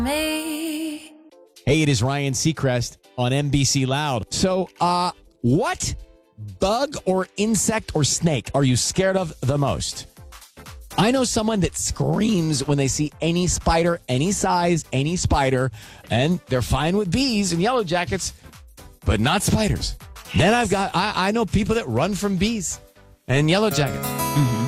Me. Hey, it is Ryan Seacrest on NBC Loud. So, what bug or insect or snake are you scared of the most? I know someone that screams when they see any spider, any size, any spider, and they're fine with bees and yellow jackets, but not spiders. Then I know people that run from bees and yellow jackets.